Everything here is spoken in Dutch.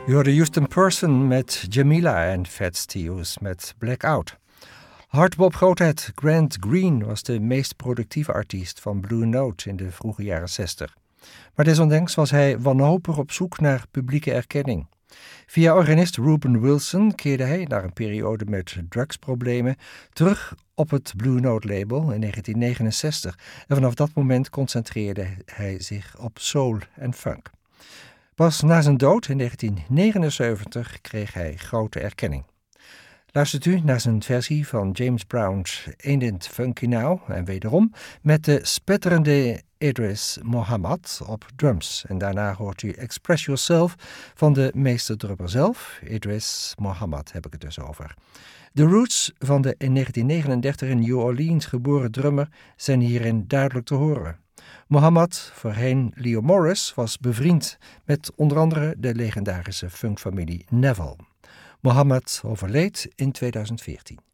U hoorde Houston Person met Jamila en Fats Thews met Blackout. Hardbop grootheid Grant Green was de meest productieve artiest van Blue Note in de vroege jaren 60. Maar desondanks was hij wanhopig op zoek naar publieke erkenning. Via organist Reuben Wilson keerde hij, na een periode met drugsproblemen, terug op het Blue Note label in 1969 en vanaf dat moment concentreerde hij zich op soul en funk. Pas na zijn dood in 1979 kreeg hij grote erkenning. Luistert u naar zijn versie van James Brown's Ain't It Funky Now en wederom met de spetterende Idris Muhammad op drums. En daarna hoort u Express Yourself van de meesterdrummer zelf, Idris Muhammad heb ik het dus over. De roots van de in 1939 in New Orleans geboren drummer zijn hierin duidelijk te horen. Muhammad, voorheen Leo Morris, was bevriend met onder andere de legendarische funkfamilie Neville. Muhammad overleed in 2014.